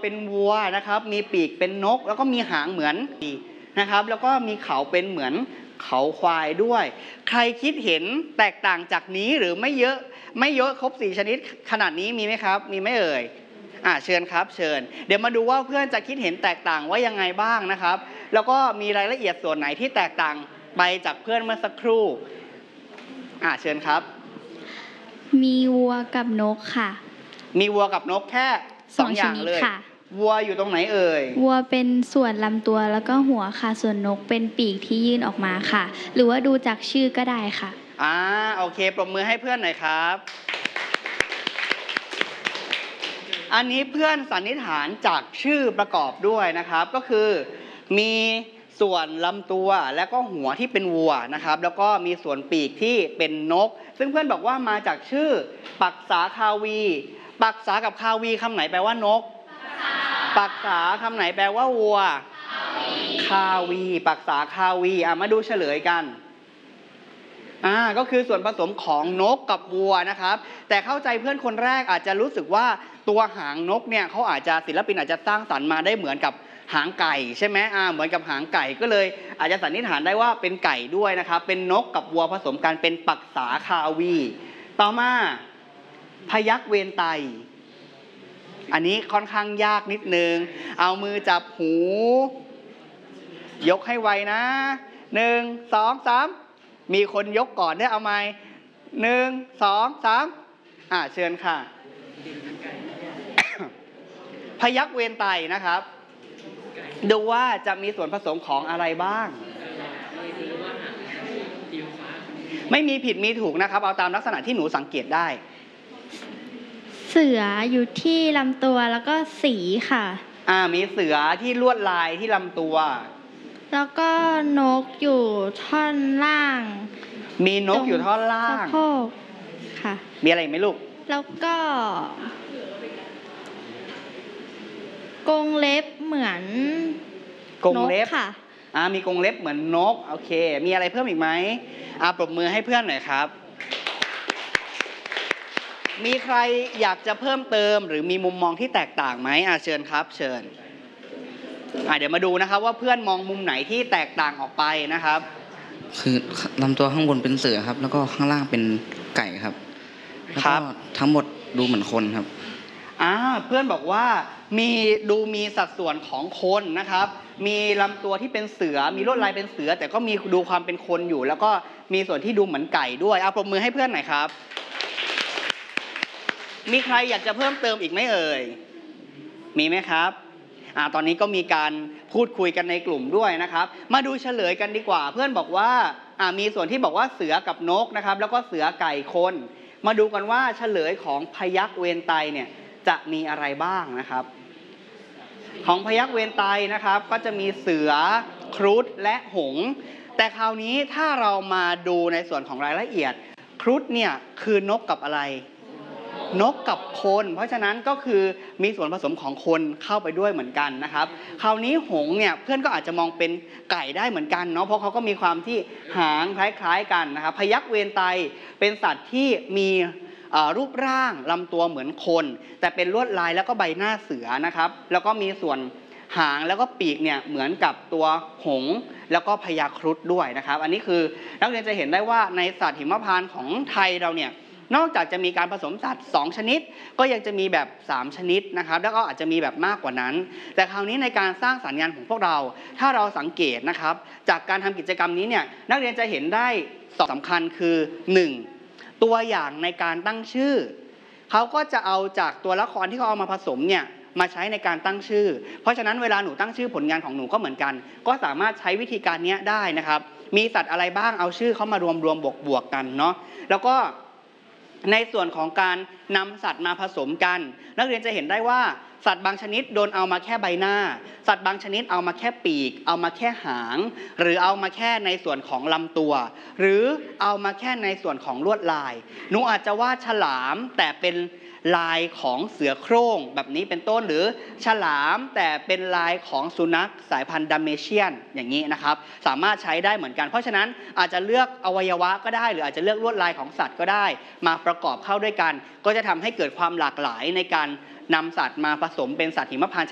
เป็นวัวนะครับมีปีกเป็นนกแล้วก็มีหางเหมือนนะครับแล้วก็มีเขาเป็นเหมือนเขาควายด้วยใครคิดเห็นแตกต่างจากนี้หรือไม่เยอะครบ4ชนิดขนาดนี้มีไหมครับมีไหมเอ่ยเชิญครับเชิญเดี๋ยวมาดูว่าเพื่อนจะคิดเห็นแตกต่างว่ายังไงบ้างนะครับแล้วก็มีรายละเอียดส่วนไหนที่แตกต่างไปจากเพื่อนเมื่อสักครู่เชิญครับมีวัวกับนกค่ะมีวัวกับนกแค่2อย่างเลยวัวอยู่ตรงไหนเอ่ยวัวเป็นส่วนลำตัวแล้วก็หัวค่ะส่วนนกเป็นปีกที่ยื่นออกมาค่ะหรือว่าดูจากชื่อก็ได้ค่ะโอเคปรบมือให้เพื่อนหน่อยครับอันนี้เพื่อนสันนิษฐานจากชื่อประกอบด้วยนะครับก็คือมีส่วนลำตัวและก็หัวที่เป็นวัวนะครับแล้วก็มีส่วนปีกที่เป็นนกซึ่งเพื่อนบอกว่ามาจากชื่อปักษาคาวีปักษากับคาวีคำไหนแปลว่านกปักษาคำไหนแปลว่าวัวคาวีปักษาคาวีมาดูเฉลยกันก็คือส่วนผสมของนกกับวัวนะครับแต่เข้าใจเพื่อนคนแรกอาจจะรู้สึกว่าตัวหางนกเนี่ยเขาอาจจะศิลปินอาจจะสร้างสรรค์มาได้เหมือนกับหางไก่ใช่ไหมเหมือนกับหางไก่ก็เลยอาจจะสันนิษฐานได้ว่าเป็นไก่ด้วยนะครับเป็นนกกับวัวผสมกันเป็นปักษาคาวีต่อมาพยัคฆ์เวรไตอันนี้ค่อนข้างยากนิดนึงเอามือจับหูยกให้ไวนะ1 2 3มีคนยกก่อนได้เอาไหม1 2 3เชิญค่ะ พยัคฆ์เวรไตนะครับดูว่าจะมีส่วนผสมของอะไรบ้างไม่มีผิดมีถูกนะครับเอาตามลักษณะที่หนูสังเกตได้เสืออยู่ที่ลำตัวแล้วก็สีค่ะมีเสือที่ลวดลายที่ลำตัวแล้วก็นกอยู่ท่อนล่างมีนกอยู่ท่อนล่างสะโพกค่ะมีอะไรไหมลูกแล้วก็กรงเล็บเหมือนกรงเล็บค่ะมีกรงเล็บเหมือนนกโอเคมีอะไรเพิ่มอีกไหมปรบมือให้เพื่อนหน่อยครับมีใครอยากจะเพิ่มเติมหรือมีมุมมองที่แตกต่างไหมเชิญครับเชิญเดี๋ยวมาดูนะครับว่าเพื่อนมองมุมไหนที่แตกต่างออกไปนะครับคือลำตัวข้างบนเป็นเสือครับแล้วก็ข้างล่างเป็นไก่ครับแล้วก็ทั้งหมดดูเหมือนคนครับเพื่อนบอกว่ามีสัดส่วนของคนนะครับมีลำตัวที่เป็นเสือมีลวดลายเป็นเสือแต่ก็มีดูความเป็นคนอยู่แล้วก็มีส่วนที่ดูเหมือนไก่ด้วยปรบมือให้เพื่อนหน่อยครับมีใครอยากจะเพิ่มเติมอีกไหมเอ่ยมีไหมครับตอนนี้ก็มีการพูดคุยกันในกลุ่มด้วยนะครับมาดูเฉลยกันดีกว่าเพื่อนบอกว่ามีส่วนที่บอกว่าเสือกับนกนะครับแล้วก็เสือไก่คนมาดูกันว่าเฉลยของพยัคฆ์เวรไตเนี่ยจะมีอะไรบ้างนะครับของพยัคฆ์เวรไตนะครับก็จะมีเสือครุฑและหงส์แต่คราวนี้ถ้าเรามาดูในส่วนของรายละเอียดครุฑเนี่ยคือนกกับอะไรนกกับคนเพราะฉะนั้นก็คือมีส่วนผสมของคนเข้าไปด้วยเหมือนกันนะครับคราวนี้หงส์เนี่ยเพื่อนก็อาจจะมองเป็นไก่ได้เหมือนกันเนาะเพราะเขาก็มีความที่หางคล้ายๆกันนะครับพยัคฆ์เวรไตเป็นสัตว์ที่มีรูปร่างลำตัวเหมือนคนแต่เป็นลวดลายแล้วก็ใบหน้าเสือนะครับแล้วก็มีส่วนหางแล้วก็ปีกเนี่ยเหมือนกับตัวหงส์แล้วก็พญาครุฑด้วยนะครับอันนี้คือนักเรียนจะเห็นได้ว่าในสัตว์หิมพานต์ของไทยเราเนี่ยนอกจากจะมีการผสมสัตว์2ชนิดก็ยังจะมีแบบ3ชนิดนะครับแล้วก็อาจจะมีแบบมากกว่านั้นแต่คราวนี้ในการสร้างสรรค์งานของพวกเราถ้าเราสังเกตนะครับจากการทำกิจกรรมนี้เนี่ยนักเรียนจะเห็นได้สำคัญคือ1ตัวอย่างในการตั้งชื่อเขาก็จะเอาจากตัวละครที่เขาเอามาผสมเนี่ยมาใช้ในการตั้งชื่อเพราะฉะนั้นเวลาหนูตั้งชื่อผลงานของหนูก็เหมือนกันก็สามารถใช้วิธีการนี้ได้นะครับมีสัตว์อะไรบ้างเอาชื่อเขามารวมบวกกันเนาะแล้วก็ในส่วนของการนำสัตว์มาผสมกันนักเรียนจะเห็นได้ว่าสัตว์บางชนิดโดนเอามาแค่ใบหน้าสัตว์บางชนิดเอามาแค่ปีกเอามาแค่หางหรือเอามาแค่ในส่วนของลำตัวหรือเอามาแค่ในส่วนของลวดลายหนูอาจจะวาดฉลามแต่เป็นลายของเสือโคร่งแบบนี้เป็นต้นหรือฉลามแต่เป็นลายของสุนัขสายพันธุ์ดัมเมเชียนอย่างนี้นะครับสามารถใช้ได้เหมือนกันเพราะฉะนั้นอาจจะเลือกอวัยวะก็ได้หรืออาจจะเลือกลวดลายของสัตว์ก็ได้มาประกอบเข้าด้วยกันก็จะทำให้เกิดความหลากหลายในการนำสัตว์มาผสมเป็นสัตว์หิมพานต์